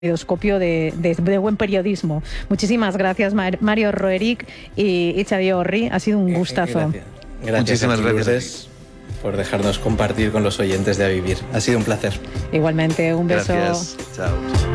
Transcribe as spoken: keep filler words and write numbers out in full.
Caleidoscopio de, de, de buen periodismo. Muchísimas gracias, Mario Roerich y, y Xavier Orri. Ha sido un gustazo. Gracias, gracias Muchísimas a ti, gracias Lourdes, por dejarnos compartir con los oyentes de A Vivir. Ha sido un placer. Igualmente, un beso. Gracias. Chao.